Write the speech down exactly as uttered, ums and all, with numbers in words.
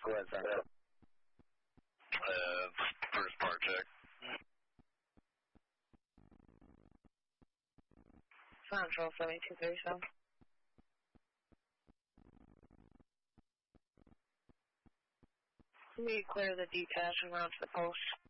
Go ahead, Central. Uh, first part check. Central seventy-two thirty-seven. We clear the detach and run to the post.